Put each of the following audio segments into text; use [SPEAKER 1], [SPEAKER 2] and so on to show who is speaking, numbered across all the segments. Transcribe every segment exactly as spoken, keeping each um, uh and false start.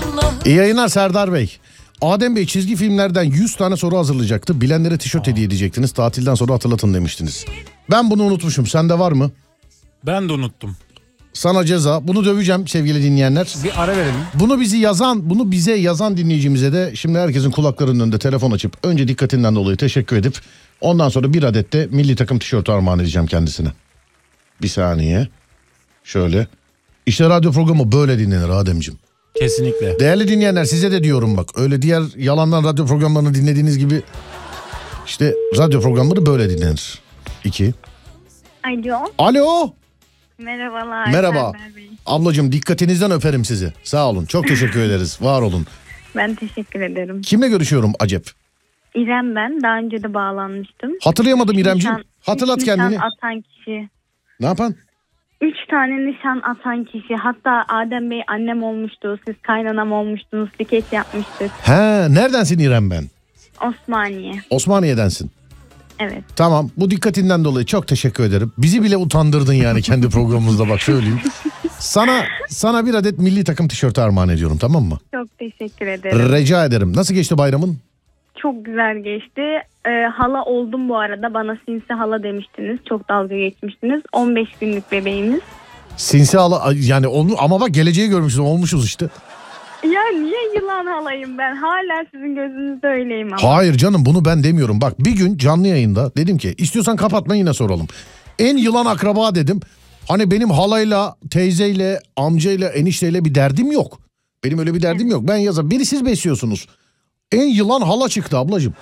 [SPEAKER 1] İyi yayınlar Serdar Bey. Adem Bey çizgi filmlerden yüz tane soru hazırlayacaktı. Bilenlere tişört hediye edecektiniz. Tatilden sonra hatırlatın demiştiniz. Ben bunu unutmuşum. Sende var mı?
[SPEAKER 2] Ben de unuttum.
[SPEAKER 1] Sana ceza. Bunu döveceğim sevgili dinleyenler.
[SPEAKER 2] Bir ara verelim.
[SPEAKER 1] Bunu bizi yazan, bunu bize yazan dinleyicimize de şimdi herkesin kulaklarının önünde telefon açıp önce dikkatinden dolayı teşekkür edip ondan sonra bir adet de milli takım tişörtü armağan edeceğim kendisine. Bir saniye. Şöyle. İşte radyo programı böyle dinlenir Ademciğim.
[SPEAKER 2] Kesinlikle.
[SPEAKER 1] Değerli dinleyenler size de diyorum bak. Öyle diğer yalandan radyo programlarını dinlediğiniz gibi işte radyo programları böyle dinlenir. İki.
[SPEAKER 3] Alo.
[SPEAKER 1] Alo.
[SPEAKER 3] Merhabalar.
[SPEAKER 1] Merhaba. Ablacığım dikkatinizden öperim sizi. Sağ olun. Çok teşekkür ederiz. Var olun.
[SPEAKER 3] Ben teşekkür ederim.
[SPEAKER 1] Kimle görüşüyorum acep?
[SPEAKER 3] İrem ben. Daha önce de bağlanmıştım.
[SPEAKER 1] Hatırlayamadım İremciğim.
[SPEAKER 3] Nişan,
[SPEAKER 1] Hatırlat
[SPEAKER 3] üç
[SPEAKER 1] kendini.
[SPEAKER 3] Nişan atan kişi.
[SPEAKER 1] Ne yapan?
[SPEAKER 3] Üç tane nişan atan kişi. Hatta Adem Bey annem olmuştu. Siz kaynanam olmuştunuz. Skeç yapmıştık.
[SPEAKER 1] He, neredensin İrem ben?
[SPEAKER 3] Osmaniye.
[SPEAKER 1] Osmaniye'densin.
[SPEAKER 3] Evet.
[SPEAKER 1] Tamam, bu dikkatinden dolayı çok teşekkür ederim. Bizi bile utandırdın yani kendi programımızda, bak söyleyeyim. Sana sana bir adet milli takım tişörtü armağan ediyorum, tamam mı?
[SPEAKER 3] Çok teşekkür ederim.
[SPEAKER 1] Rica ederim. Nasıl geçti bayramın?
[SPEAKER 3] Çok güzel geçti. Ee, hala oldum bu arada. Bana sinsi hala demiştiniz. Çok dalga geçmiştiniz. on beş günlük bebeğimiz.
[SPEAKER 1] Sinsi hala yani onu, ama bak geleceği görmüşüz, olmuşuz işte.
[SPEAKER 3] Ya niye yılan halayım ben? Hala sizin gözünüzde öyleyim ama.
[SPEAKER 1] Hayır canım, bunu ben demiyorum. Bak bir gün canlı yayında dedim ki istiyorsan kapatma yine soralım. En yılan akraba dedim. Hani benim halayla, teyzeyle, amcayla, enişteyle bir derdim yok. Benim öyle bir derdim yok. Ben yazarım. Beni siz besliyorsunuz. En yılan hala çıktı ablacığım.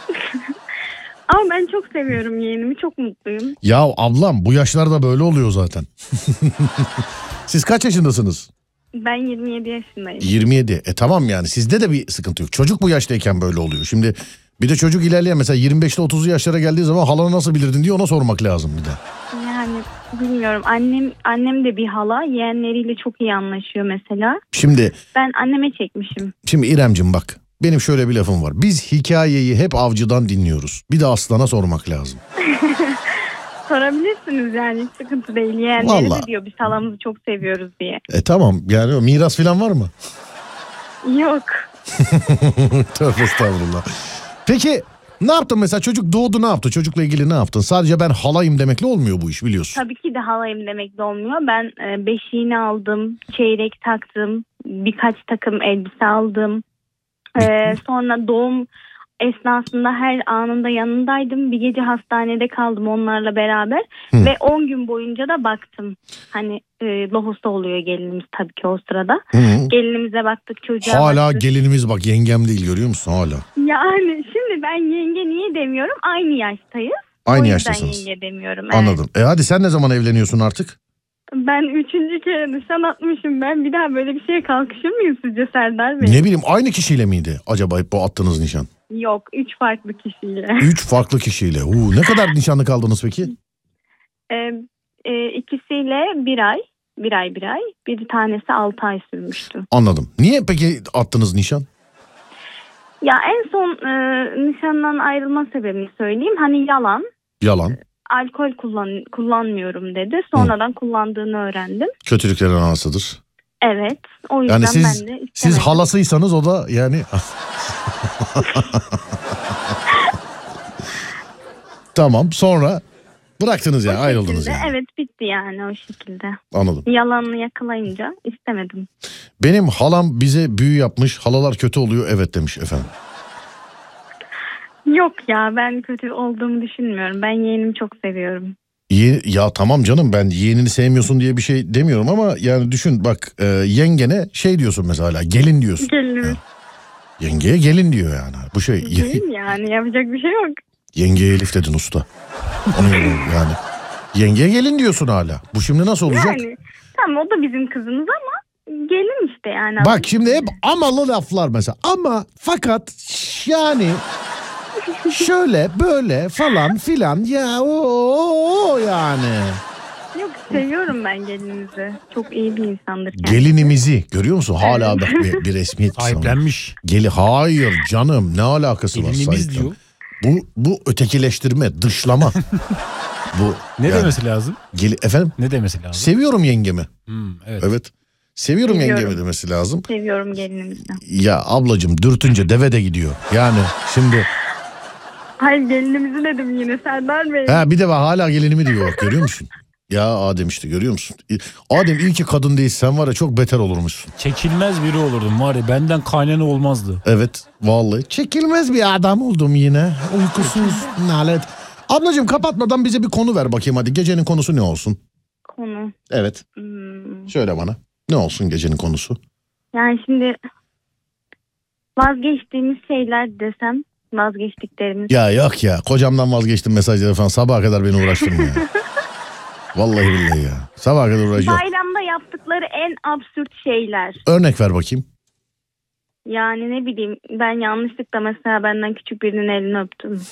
[SPEAKER 3] Ama ben çok seviyorum yeğenimi. Çok mutluyum.
[SPEAKER 1] Ya ablam bu yaşlarda böyle oluyor zaten. Siz kaç yaşındasınız?
[SPEAKER 3] Ben yirmi yedi yaşındayım.
[SPEAKER 1] yirmi yedi. E tamam yani sizde de bir sıkıntı yok. Çocuk bu yaştayken böyle oluyor. Şimdi bir de çocuk ilerleyen mesela yirmi beşli otuzlu yaşlara geldiği zaman halanı nasıl bilirdin diye ona sormak lazım bir de.
[SPEAKER 3] Yani bilmiyorum. Annem annem de bir hala. Yeğenleriyle çok iyi anlaşıyor mesela.
[SPEAKER 1] Şimdi
[SPEAKER 3] Ben anneme çekmişim.
[SPEAKER 1] Şimdi İremcim bak. Benim şöyle bir lafım var. Biz hikayeyi hep avcıdan dinliyoruz. Bir de aslana sormak lazım.
[SPEAKER 3] Sorabilirsiniz yani, hiç sıkıntı değil. Yeğenleri
[SPEAKER 1] Vallahi.
[SPEAKER 3] de diyor biz halamızı çok seviyoruz diye.
[SPEAKER 1] E tamam yani miras falan var mı?
[SPEAKER 3] Yok.
[SPEAKER 1] Tövbe estağfurullah. Peki ne yaptın mesela, çocuk doğdu ne yaptı? Çocukla ilgili ne yaptın? Sadece ben halayım demekle olmuyor bu iş, biliyorsun.
[SPEAKER 3] Tabii ki de halayım demek de olmuyor. Ben e, beşiğini aldım, çeyrek taktım, birkaç takım elbise aldım. Ee, sonra doğum esnasında her anında yanındaydım. Bir gece hastanede kaldım onlarla beraber. Hı. Ve on gün boyunca da baktım. Hani e, lohusa oluyor gelinimiz tabii ki o sırada. Hı. Gelinimize baktık, çocuğa
[SPEAKER 1] hala
[SPEAKER 3] baktık.
[SPEAKER 1] Gelinimiz bak, yengem değil, görüyor musun hala?
[SPEAKER 3] Yani şimdi ben yenge niye demiyorum? Aynı yaştayız.
[SPEAKER 1] Aynı
[SPEAKER 3] o
[SPEAKER 1] yaştasınız.
[SPEAKER 3] Yenge demiyorum. Evet.
[SPEAKER 1] Anladım. E hadi sen ne zaman evleniyorsun artık?
[SPEAKER 3] Ben üçüncü kere nişan atmışım. Ben bir daha böyle bir şeye kalkışır mıyım sizce Serdar Bey?
[SPEAKER 1] Ne bileyim, aynı kişiyle miydi acaba hep bu attığınız nişan?
[SPEAKER 3] Yok, üç farklı kişiyle.
[SPEAKER 1] Üç farklı kişiyle. Uu, ne kadar nişanlı kaldınız peki?
[SPEAKER 3] Ee, e, ikisiyle bir ay. Bir ay bir ay. Bir tanesi altı ay sürmüştü.
[SPEAKER 1] Anladım. Niye peki attınız nişan?
[SPEAKER 3] Ya en son e, nişandan ayrılma sebebini söyleyeyim. Hani yalan.
[SPEAKER 1] Yalan.
[SPEAKER 3] Alkol kullan kullanmıyorum dedi. Sonradan Hı. kullandığını öğrendim.
[SPEAKER 1] Kötülüklerin anasıdır.
[SPEAKER 3] Evet. O yüzden
[SPEAKER 1] yani siz,
[SPEAKER 3] ben de istemedim.
[SPEAKER 1] Siz halasıysanız o da yani... Tamam, sonra bıraktınız yani, ayrıldınız yani.
[SPEAKER 3] Evet, bitti yani o şekilde.
[SPEAKER 1] Anladım.
[SPEAKER 3] Yalanını yakalayınca istemedim.
[SPEAKER 1] Benim halam bize büyü yapmış, halalar kötü oluyor evet demiş efendim.
[SPEAKER 3] Yok ya, ben kötü olduğumu düşünmüyorum. Ben yeğenimi çok seviyorum.
[SPEAKER 1] Ye ya tamam canım, ben yeğenini sevmiyorsun diye bir şey demiyorum ama yani düşün bak, e, yengene şey diyorsun mesela, gelin diyorsun.
[SPEAKER 3] Gelin.
[SPEAKER 1] Yengeye gelin diyor yani. Bu şey.
[SPEAKER 3] Gelin yani, yapacak bir şey yok.
[SPEAKER 1] Yengeye Elif dedin usta. Onu yani. Yengeye gelin diyorsun hala. Bu şimdi nasıl olacak?
[SPEAKER 3] Yani tamam, o da bizim kızımız ama gelin işte yani.
[SPEAKER 1] Bak şimdi hep amalı laflar mesela. Ama fakat yani şöyle böyle falan filan ya o yani.
[SPEAKER 3] Yok, seviyorum ben gelinimizi. Çok iyi bir insandır kendisi.
[SPEAKER 1] Gelinimizi görüyor musun? Hala bak bir, bir resmiyet.
[SPEAKER 2] Sahiplenmiş.
[SPEAKER 1] Geli hayır canım, ne alakası
[SPEAKER 2] Gelinimiz
[SPEAKER 1] var sahiplen.
[SPEAKER 2] diyor.
[SPEAKER 1] Bu bu ötekileştirme, dışlama. Bu
[SPEAKER 2] ne
[SPEAKER 1] yani,
[SPEAKER 2] demesi lazım?
[SPEAKER 1] Geli, efendim?
[SPEAKER 2] Ne demesi lazım?
[SPEAKER 1] Seviyorum yengemi.
[SPEAKER 2] Hmm, evet.
[SPEAKER 1] Evet. Seviyorum,
[SPEAKER 3] Seviyorum.
[SPEAKER 1] yengemi demesi lazım.
[SPEAKER 3] Seviyorum gelinimizi.
[SPEAKER 1] Ya ablacığım dürtünce deve de gidiyor. Yani şimdi
[SPEAKER 3] Hayır gelinimizi dedim yine Serdar Bey.
[SPEAKER 1] ha bir de bak hala gelinimi diyor bak, görüyor musun? Ya Adem işte görüyor musun? Adem iyi ki kadın değilsin, sen var ya çok beter olurmuşsun.
[SPEAKER 2] Çekilmez biri olurdum var ya, benden kaynana olmazdı.
[SPEAKER 1] Evet vallahi çekilmez bir adam oldum yine. Uykusuz nalet. Ablacığım kapatmadan bize bir konu ver bakayım hadi. Gecenin konusu ne olsun?
[SPEAKER 3] Konu.
[SPEAKER 1] Evet.
[SPEAKER 3] Hmm.
[SPEAKER 1] Söyle bana. Ne olsun gecenin konusu?
[SPEAKER 3] Yani şimdi vazgeçtiğimiz şeyler desem, vazgeçtiklerimiz.
[SPEAKER 1] Ya yok ya, kocamdan vazgeçtim mesajları falan, sabaha kadar beni uğraştırma ya. Vallahi billahi ya. Sabaha kadar uğraşıyor.
[SPEAKER 3] Bayramda yaptıkları en absürt şeyler.
[SPEAKER 1] Örnek ver bakayım.
[SPEAKER 3] Yani ne bileyim, ben yanlışlıkla mesela benden küçük birinin elini öptüm.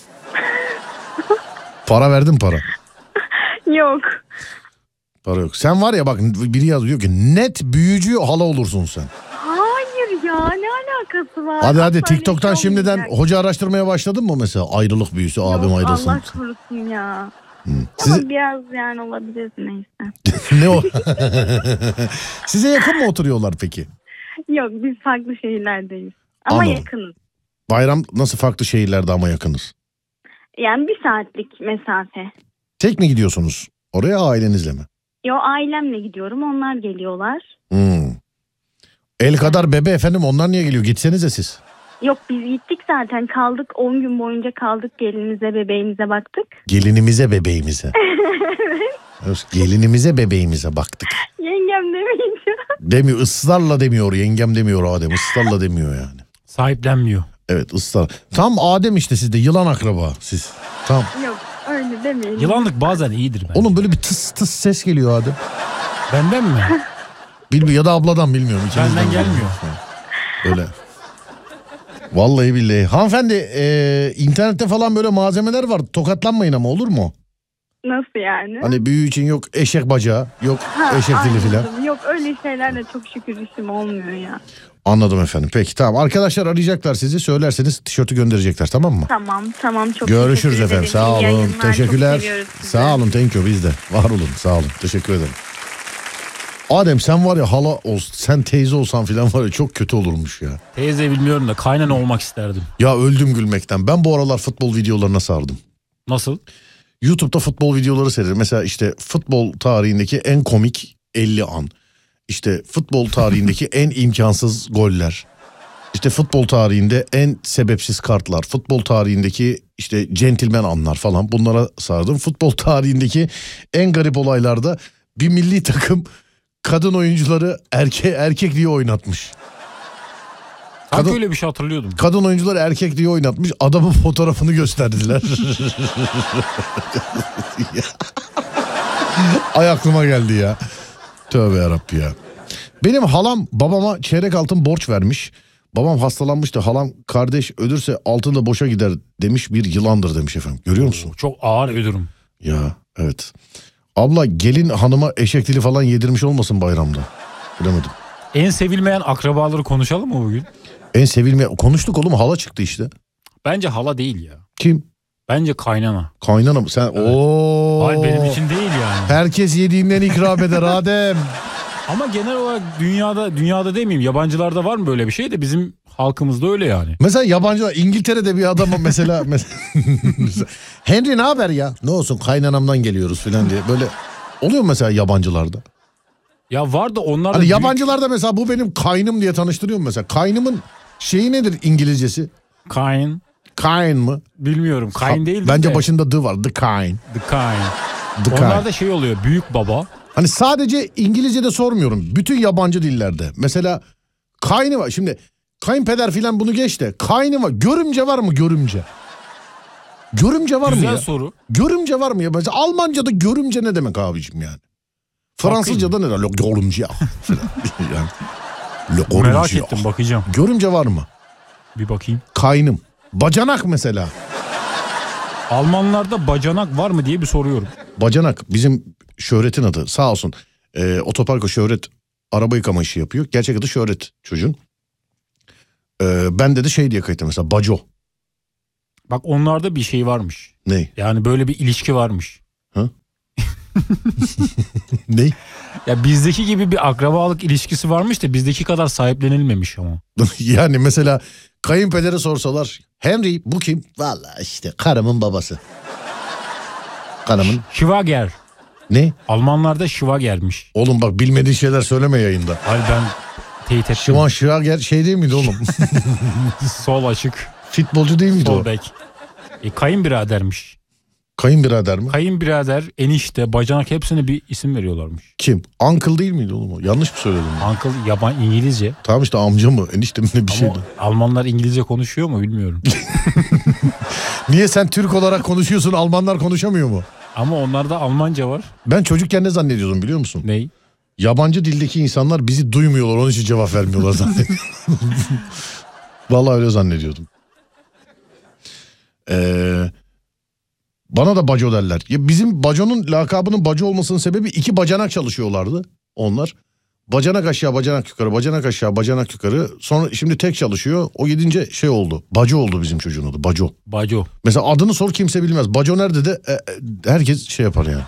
[SPEAKER 1] Para verdin para.
[SPEAKER 3] Yok.
[SPEAKER 1] Para yok. Sen var ya bak, biri yazıyor ki net büyücü hala olursun sen.
[SPEAKER 3] Hayır ya, ne alakası var?
[SPEAKER 1] Hadi hadi
[SPEAKER 3] Asla
[SPEAKER 1] TikTok'tan
[SPEAKER 3] öyle şey
[SPEAKER 1] şimdiden
[SPEAKER 3] olmayacak.
[SPEAKER 1] hoca araştırmaya başladın mı mesela? Ayrılık büyüsü, abim
[SPEAKER 3] Yok,
[SPEAKER 1] ayrılsın.
[SPEAKER 3] Allah korusun ya.
[SPEAKER 1] Hı.
[SPEAKER 3] Ama
[SPEAKER 1] Size...
[SPEAKER 3] biraz yani olabilir neyse.
[SPEAKER 1] ne o? Size yakın mı oturuyorlar peki?
[SPEAKER 3] Yok, biz farklı şehirlerdeyiz. Ama
[SPEAKER 1] Anladım.
[SPEAKER 3] yakınız.
[SPEAKER 1] Bayram nasıl farklı şehirlerde ama yakınız?
[SPEAKER 3] Yani bir saatlik mesafe.
[SPEAKER 1] Tek mi gidiyorsunuz? Oraya ailenizle mi?
[SPEAKER 3] Yo, ailemle gidiyorum, onlar geliyorlar.
[SPEAKER 1] Hmm. El kadar bebe efendim, onlar niye geliyor? Gitsenize siz.
[SPEAKER 3] Yok, biz gittik zaten, kaldık on gün boyunca, kaldık gelinimize bebeğimize baktık.
[SPEAKER 1] Gelinimize bebeğimize. Evet, gelinimize bebeğimize baktık.
[SPEAKER 3] Yengem demeyince.
[SPEAKER 1] Demiyor, ısrarla demiyor, yengem demiyor Adem, ısrarla demiyor yani.
[SPEAKER 2] Sahiplenmiyor.
[SPEAKER 1] Evet, ısrar. Tam Adem işte sizde, yılan akraba siz. Tam.
[SPEAKER 3] Yok, öyle demeyelim.
[SPEAKER 2] Yılanlık bazen iyidir bence.
[SPEAKER 1] Oğlum böyle bir tıs tıs ses geliyor Adem.
[SPEAKER 2] Benden mi?
[SPEAKER 1] Bilmiyorum ya da abladan, bilmiyorum. İkinizden
[SPEAKER 2] Benden
[SPEAKER 1] geliyor.
[SPEAKER 2] gelmiyor.
[SPEAKER 1] Böyle. Vallahi billahi. Hanımefendi e, internette falan böyle malzemeler var. Tokatlanmayın ama, olur mu?
[SPEAKER 3] Nasıl yani?
[SPEAKER 1] Hani büyü için yok eşek bacağı, yok
[SPEAKER 3] Ha,
[SPEAKER 1] eşek dili filan.
[SPEAKER 3] anladım. Yok, öyle şeylerle çok şükür işim olmuyor ya.
[SPEAKER 1] Anladım efendim. Peki tamam. Arkadaşlar arayacaklar sizi. Söylerseniz tişörtü gönderecekler, tamam mı?
[SPEAKER 3] Tamam tamam, çok
[SPEAKER 1] Görüşürüz
[SPEAKER 3] teşekkür
[SPEAKER 1] efendim.
[SPEAKER 3] ederim.
[SPEAKER 1] Sağ
[SPEAKER 3] İyi
[SPEAKER 1] olun.
[SPEAKER 3] yayınlar, çok
[SPEAKER 1] Teşekkürler.
[SPEAKER 3] seviyoruz sizi.
[SPEAKER 1] Sağ olun. Thank you, biz de. Var olun. Sağ olun. Teşekkür ederim. Adem sen var ya hala olsun, sen teyze olsan filan var ya çok kötü olurmuş ya.
[SPEAKER 2] Teyze bilmiyorum da kaynana olmak isterdim.
[SPEAKER 1] Ya öldüm gülmekten. Ben bu aralar futbol videolarına sardım.
[SPEAKER 2] Nasıl?
[SPEAKER 1] YouTube'da futbol videoları seyrediyorum. Mesela işte futbol tarihindeki en komik elli an. İşte futbol tarihindeki en imkansız goller. İşte futbol tarihinde en sebepsiz kartlar. Futbol tarihindeki işte centilmen anlar falan, bunlara sardım. Futbol tarihindeki en garip olaylarda bir milli takım kadın oyuncuları erke erkek diye oynatmış.
[SPEAKER 2] Sanki
[SPEAKER 1] Kadın-
[SPEAKER 2] öyle bir şey hatırlıyordum.
[SPEAKER 1] Kadın oyuncular erkek diye oynatmış. Adamın fotoğrafını gösterdiler. Ay aklıma geldi ya. Tövbe yarabbi ya. Benim halam babama çeyrek altın borç vermiş. Babam hastalanmıştı. Halam kardeş ölürse altın da boşa gider demiş, bir yılandır demiş efendim. Görüyor musun?
[SPEAKER 2] Çok ağır ödürüm.
[SPEAKER 1] Ya evet. Abla gelin hanıma eşek dili falan yedirmiş olmasın bayramda. Bilemedim.
[SPEAKER 2] En sevilmeyen akrabaları konuşalım mı bugün?
[SPEAKER 1] En sevilme konuştuk oğlum, hala çıktı işte.
[SPEAKER 2] Bence hala değil ya.
[SPEAKER 1] Kim?
[SPEAKER 2] Bence kaynana.
[SPEAKER 1] Kaynana mı? Sen ooo.
[SPEAKER 2] Hayır, benim için değil yani.
[SPEAKER 1] Herkes yediğinden ikram eder Adem.
[SPEAKER 2] Ama genel olarak dünyada dünyada demeyeyim, yabancılarda var mı böyle bir şey, de bizim halkımızda öyle yani.
[SPEAKER 1] Mesela yabancılar, İngiltere'de bir adama mesela, mesela Henry ne haber ya? Ne olsun kaynanamdan geliyoruz falan diye böyle oluyor mesela yabancılarda.
[SPEAKER 2] Ya var da onlar da
[SPEAKER 1] Hani
[SPEAKER 2] büyük-
[SPEAKER 1] yabancılarda mesela bu benim kaynım diye tanıştırıyorum mesela. Kaynımın şeyi nedir İngilizcesi?
[SPEAKER 2] Kayn.
[SPEAKER 1] Kayn mı?
[SPEAKER 2] Bilmiyorum. Kayn değil
[SPEAKER 1] Bence
[SPEAKER 2] de.
[SPEAKER 1] başında the var. The kind.
[SPEAKER 2] The Kayn.
[SPEAKER 1] The kind.
[SPEAKER 2] Onlarda şey oluyor, büyük baba.
[SPEAKER 1] Hani sadece İngilizce'de sormuyorum. Bütün yabancı dillerde. Mesela kaynı var. Şimdi kayınpeder filan bunu geç de. Kaynı var. Görümce var mı görümce? Görümce var
[SPEAKER 2] Güzel
[SPEAKER 1] mı ya?
[SPEAKER 2] soru.
[SPEAKER 1] Görümce var mı ya? Mesela Almanca'da görümce ne demek abicim yani? Fransızca'da ne demek? Görümce. yani. Le görümce.
[SPEAKER 2] Merak ettim, bakacağım.
[SPEAKER 1] Görümce var mı?
[SPEAKER 2] Bir bakayım.
[SPEAKER 1] Kaynım. Bacanak mesela.
[SPEAKER 2] Almanlarda bacanak var mı diye bir soruyorum.
[SPEAKER 1] Bacanak bizim Şöhret'in adı, sağ olsun. Ee, otoparka Şöhret araba yıkama işi yapıyor. Gerçek adı Şöhret çocuğun. Ee, ben de de şey diye kayıtlı mesela, Baco.
[SPEAKER 2] Bak onlarda bir şey varmış.
[SPEAKER 1] Ne?
[SPEAKER 2] Yani böyle bir ilişki varmış.
[SPEAKER 1] Ha? Ne?
[SPEAKER 2] Ya bizdeki gibi bir akrabalık ilişkisi varmış da bizdeki kadar sahiplenilmemiş ama.
[SPEAKER 1] Yani mesela kayınpedere sorsalar, Henry bu kim? Vallahi işte karımın babası. Karımın.
[SPEAKER 2] Schwager.
[SPEAKER 1] Ne?
[SPEAKER 2] Almanlarda Schwager'miş.
[SPEAKER 1] Oğlum bak bilmediğin şeyler söyleme yayında.
[SPEAKER 2] Hayır ben teyit ettim.
[SPEAKER 1] Şıvan Schwager şey değil miydi oğlum?
[SPEAKER 2] Sol açık.
[SPEAKER 1] Futbolcu değil miydi
[SPEAKER 2] Sol
[SPEAKER 1] o?
[SPEAKER 2] bek. E, kayınbiradermiş.
[SPEAKER 1] Kayınbirader mi?
[SPEAKER 2] Kayınbirader, enişte, bacanak hepsine bir isim veriyorlarmış.
[SPEAKER 1] Kim? Uncle değil miydi oğlum o? Yanlış mı söyledim? Ben?
[SPEAKER 2] Uncle yaban İngilizce.
[SPEAKER 1] Tamam işte amca mı? Enişte mi ne bir
[SPEAKER 2] Ama
[SPEAKER 1] şeydi.
[SPEAKER 2] Almanlar İngilizce konuşuyor mu bilmiyorum.
[SPEAKER 1] Niye sen Türk olarak konuşuyorsun, Almanlar konuşamıyor mu?
[SPEAKER 2] Ama onlarda Almanca var.
[SPEAKER 1] Ben çocukken ne zannediyordum biliyor musun?
[SPEAKER 2] Ney?
[SPEAKER 1] Yabancı dildeki insanlar bizi duymuyorlar, onun için cevap vermiyorlar zannediyordum. Vallahi öyle zannediyordum. Eee... Bana da baco derler. Ya bizim baconun lakabının baco olmasının sebebi iki bacanak çalışıyorlardı onlar. Bacanak aşağı, bacanak yukarı, bacanak aşağı, bacanak yukarı. Sonra şimdi tek çalışıyor. O gidince şey oldu. Baco oldu bizim çocuğun adı. Baco.
[SPEAKER 2] Baco.
[SPEAKER 1] Mesela adını sor kimse bilmez. Baco nerede de e, e, herkes şey yapar yani.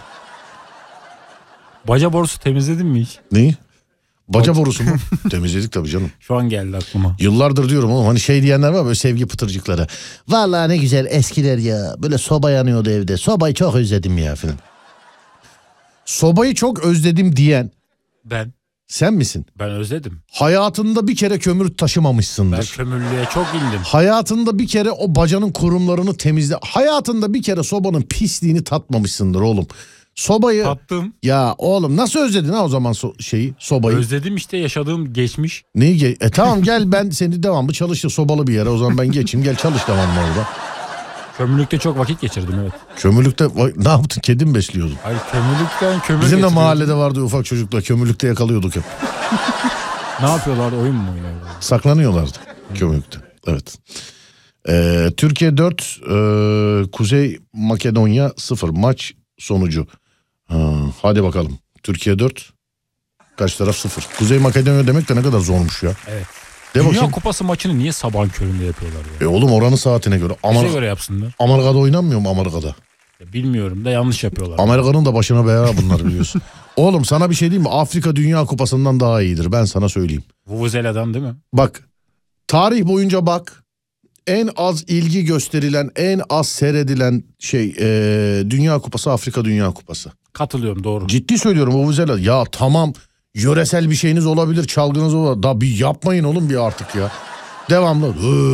[SPEAKER 2] Baca borusu temizledin mi hiç?
[SPEAKER 1] Neyi? Baca borusu mu? Temizledik tabii canım.
[SPEAKER 2] Şu an geldi aklıma.
[SPEAKER 1] Yıllardır diyorum oğlum hani şey diyenler var böyle sevgi pıtırcıkları. Vallahi ne güzel eskiler ya. Böyle soba yanıyordu evde. Sobayı çok özledim ya falan. Sobayı çok özledim diyen
[SPEAKER 2] Ben.
[SPEAKER 1] sen misin?
[SPEAKER 2] Ben özledim.
[SPEAKER 1] Hayatında bir kere kömür taşımamışsındır.
[SPEAKER 2] Ben kömürlüğe çok indim.
[SPEAKER 1] Hayatında bir kere o bacanın kurumlarını temizle. Hayatında bir kere sobanın pisliğini tatmamışsındır oğlum. Sobayı...
[SPEAKER 2] Tattım.
[SPEAKER 1] Ya oğlum nasıl özledin ha o zaman so- şeyi sobayı?
[SPEAKER 2] Özledim işte yaşadığım geçmiş.
[SPEAKER 1] Neyi ge- E tamam gel ben seni devamlı çalıştır sobalı bir yere. O zaman ben geçeyim gel çalış devamlı orada.
[SPEAKER 2] Kömürlükte çok vakit geçirdim evet.
[SPEAKER 1] Kömürlükte va- ne yaptın? Kedi mi besliyordun?
[SPEAKER 2] Hayır kömürlükten kömür
[SPEAKER 1] Bizim de
[SPEAKER 2] getiriyordum.
[SPEAKER 1] mahallede vardı ufak çocuklar. Kömürlükte yakalıyorduk hep.
[SPEAKER 2] Ne yapıyorlardı, oyun mu oynuyorlardı?
[SPEAKER 1] Saklanıyorlardı kömürlükte. Evet. Ee, Türkiye dört, e, Kuzey Makedonya sıfır maç sonucu. Ha, hadi bakalım. Türkiye dört, kaç taraf sıfır. Kuzey Makedonya demek de ne kadar zormuş ya.
[SPEAKER 2] Evet.
[SPEAKER 1] De
[SPEAKER 2] Dünya
[SPEAKER 1] bakayım.
[SPEAKER 2] Kupası maçını niye sabahın köründe yapıyorlar ya?
[SPEAKER 1] E oğlum oranın saatine göre.
[SPEAKER 2] Bize
[SPEAKER 1] Amer-
[SPEAKER 2] göre yapsınlar.
[SPEAKER 1] Amerika'da oynanmıyor mu Amerika'da?
[SPEAKER 2] Ya bilmiyorum da yanlış yapıyorlar.
[SPEAKER 1] Amerika'nın da başına bela bunlar biliyorsun. Oğlum sana bir şey diyeyim mi? Afrika Dünya Kupası'ndan daha iyidir. Ben sana söyleyeyim.
[SPEAKER 2] Vuvuzela'dan değil mi?
[SPEAKER 1] Bak tarih boyunca bak. En az ilgi gösterilen, en az seyredilen şey e, Dünya Kupası Afrika Dünya Kupası.
[SPEAKER 2] Katılıyorum doğru.
[SPEAKER 1] Ciddi söylüyorum Vuvuzela. Ya tamam yöresel bir şeyiniz olabilir, çalgınız olabilir. Da bir yapmayın oğlum bir artık ya. Devamlı.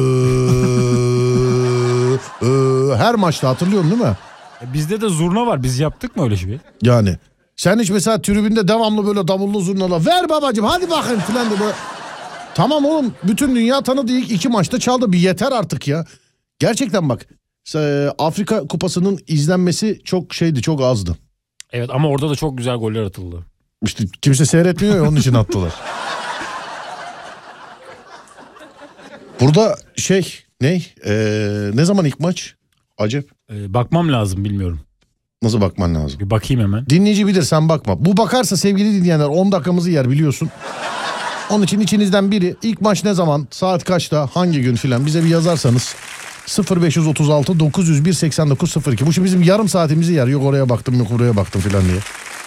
[SPEAKER 1] Her maçta hatırlıyorsun değil mi?
[SPEAKER 2] E bizde de zurna var. Biz yaptık mı öyle şey?
[SPEAKER 1] Yani sen hiç mesela tribünde devamlı böyle davullu zurnalar ver babacığım hadi bakayım filan de böyle. Tamam oğlum bütün dünya tanıdı ilk iki maçta çaldı bir yeter artık ya. Gerçekten bak Afrika Kupası'nın izlenmesi çok şeydi çok azdı.
[SPEAKER 2] Evet ama orada da çok güzel goller atıldı.
[SPEAKER 1] İşte kimse seyretmiyor ya onun için attılar. Burada şey ne ee, ne zaman ilk maç? Acep.
[SPEAKER 2] Ee, bakmam lazım bilmiyorum.
[SPEAKER 1] Nasıl bakman lazım?
[SPEAKER 2] Bir bakayım hemen.
[SPEAKER 1] Dinleyici bilir sen bakma. Bu bakarsa sevgili dinleyenler on dakikamızı yer biliyorsun. Onun için içinizden biri ilk maç ne zaman, saat kaçta, hangi gün filan bize bir yazarsanız sıfır beş otuz altı dokuz yüz bir seksen dokuz sıfır iki. Bu şimdi bizim yarım saatimizi yer. Yok oraya baktım yok buraya baktım filan diye.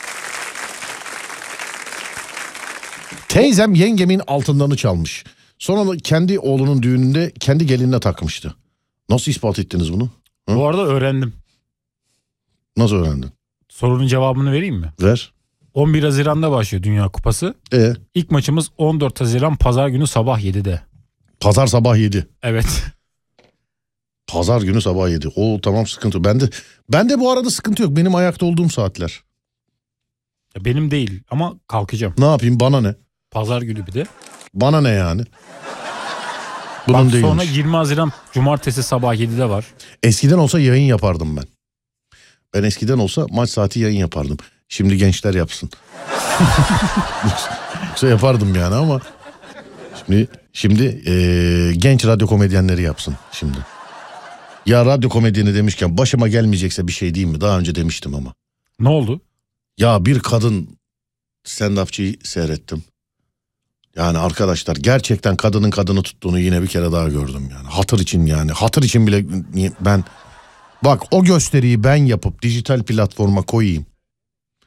[SPEAKER 1] Teyzem yengemin altınlarını çalmış. Sonra kendi oğlunun düğününde kendi gelinine takmıştı. Nasıl ispat ettiniz bunu? Hı?
[SPEAKER 2] Bu arada öğrendim.
[SPEAKER 1] Nasıl öğrendin?
[SPEAKER 2] Sorunun cevabını vereyim mi?
[SPEAKER 1] Ver.
[SPEAKER 2] on bir Haziran'da başlıyor Dünya Kupası.
[SPEAKER 1] E,
[SPEAKER 2] İlk maçımız on dört Haziran Pazar günü sabah yedide.
[SPEAKER 1] Pazar sabah yedi.
[SPEAKER 2] Evet.
[SPEAKER 1] Pazar günü sabah yedi. O tamam sıkıntı. Ben de ben de bu arada sıkıntı yok. Benim ayakta olduğum saatler.
[SPEAKER 2] Benim değil ama kalkacağım.
[SPEAKER 1] Ne yapayım bana ne?
[SPEAKER 2] Pazar günü bir de.
[SPEAKER 1] Bana ne yani? Bunun
[SPEAKER 2] Bak,
[SPEAKER 1] değilmiş.
[SPEAKER 2] sonra yirmi Haziran Cumartesi sabah yedide var.
[SPEAKER 1] Eskiden olsa yayın yapardım ben. Ben eskiden olsa maç saati yayın yapardım. Şimdi gençler yapsın. Yoksa yapardım yani ama şimdi şimdi ee, genç radyo komedyenleri yapsın şimdi. Ya radyo komedyeni demişken başıma gelmeyecekse bir şey diyeyim mi? Daha önce demiştim ama.
[SPEAKER 2] Ne oldu?
[SPEAKER 1] Ya bir kadın stand-upçıyı seyrettim. Yani arkadaşlar gerçekten kadının kadını tuttuğunu yine bir kere daha gördüm yani. Hatır için yani. Hatır için bile ben bak o gösteriyi ben yapıp dijital platforma koyayım.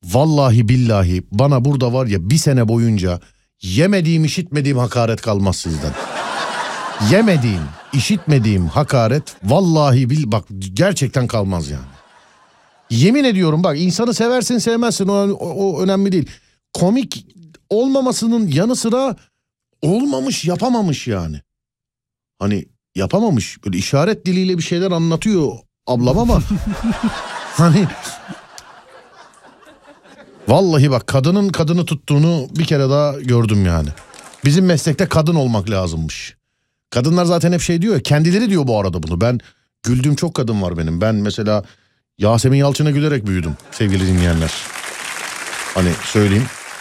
[SPEAKER 1] Vallahi billahi bana burada var ya bir sene boyunca yemediğim işitmediğim hakaret kalmaz sizden. Yemediğim, işitmediğim hakaret vallahi bil bak gerçekten kalmaz yani. Yemin ediyorum bak insanı seversin sevmezsin o, o, o önemli değil. Komik olmamasının yanı sıra olmamış yapamamış yani. Hani yapamamış böyle işaret diliyle bir şeyler anlatıyor ablam ama hani vallahi bak kadının kadını tuttuğunu bir kere daha gördüm yani. Bizim meslekte kadın olmak lazımmış. Kadınlar zaten hep şey diyor ya, kendileri diyor bu arada bunu. Ben güldüğüm çok kadın var benim. Ben mesela Yasemin Yalçın'a gülerek büyüdüm sevgili dinleyenler. Hani söyleyeyim.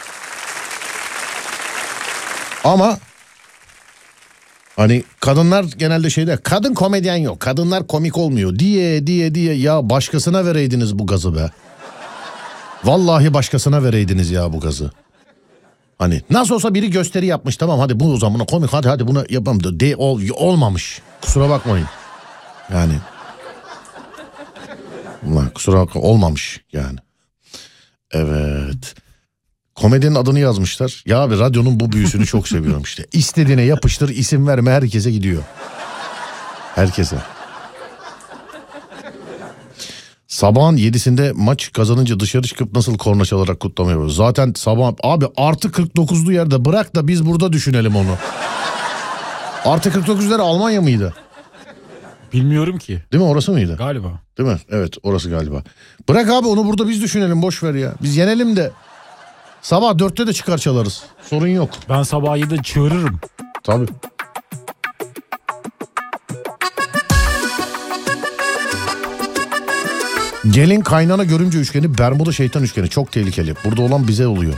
[SPEAKER 1] Ama hani kadınlar genelde şeyde kadın komedyen yok. Kadınlar komik olmuyor diye diye diye ya başkasına vereydiniz bu gazı be. Vallahi başkasına vereydiniz ya bu gazı. Hani nasıl olsa biri gösteri yapmış tamam hadi bu o zaman buna komik hadi hadi bunu yapalım de ol, olmamış. Kusura bakmayın. Yani ulan kusura bakma olmamış yani. Evet. Komedinin adını yazmışlar. Ya abi radyonun bu büyüsünü çok seviyorum işte. İstediğine yapıştır isim verme herkese gidiyor. Herkese. Sabahın yedisinde maç kazanınca dışarı çıkıp nasıl korna çalarak kutlama yapıyoruz. Zaten sabah abi artı kırk dokuzlu yerde bırak da biz burada düşünelim onu. Artı kırk dokuzları Almanya mıydı?
[SPEAKER 2] Bilmiyorum ki.
[SPEAKER 1] Değil mi orası mıydı?
[SPEAKER 2] Galiba.
[SPEAKER 1] Değil mi? Evet orası galiba. Bırak abi onu burada biz düşünelim boş ver ya. Biz yenelim de sabah dörtte de çıkar çalarız. Sorun yok.
[SPEAKER 2] Ben sabah yedide çığırırım.
[SPEAKER 1] Tabii. Gelin kaynana görümce üçgeni Bermuda şeytan üçgeni çok tehlikeli. Burada olan bize oluyor.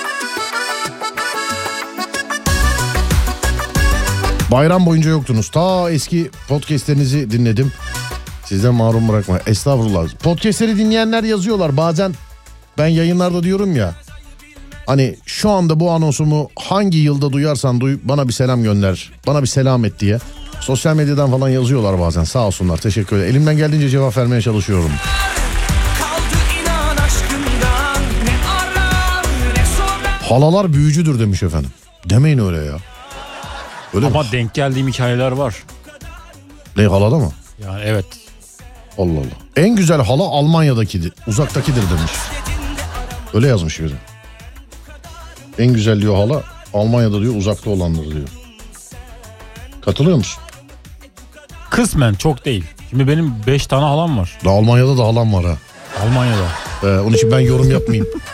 [SPEAKER 1] Bayram boyunca yoktunuz. Ta eski podcastlerinizi dinledim. Sizden mahrum bırakma. Estağfurullah. Podcastleri dinleyenler yazıyorlar. Bazen ben yayınlarda diyorum ya. Hani şu anda bu anonsumu hangi yılda duyarsan duy bana bir selam gönder. Bana bir selam et diye. Sosyal medyadan falan yazıyorlar bazen. Sağ olsunlar. Teşekkür ederim. Elimden geldiğince cevap vermeye çalışıyorum. Halalar büyücüdür demiş efendim. Demeyin öyle ya. Öyle
[SPEAKER 2] Ama
[SPEAKER 1] mi?
[SPEAKER 2] denk geldiğim hikayeler var.
[SPEAKER 1] Ne halada mı?
[SPEAKER 2] Yani evet.
[SPEAKER 1] Allah Allah. En güzel hala Almanya'dakidir. Uzaktakidir demiş. Öyle yazmış biri. En güzel diyor hala Almanya'da diyor uzakta olandır diyor. Katılıyor musun?
[SPEAKER 2] Kısmen çok değil. Şimdi benim beş tane halam var.
[SPEAKER 1] Da Almanya'da da halam var ha.
[SPEAKER 2] Almanya'da.
[SPEAKER 1] Ee, onun için ben yorum yapmayayım.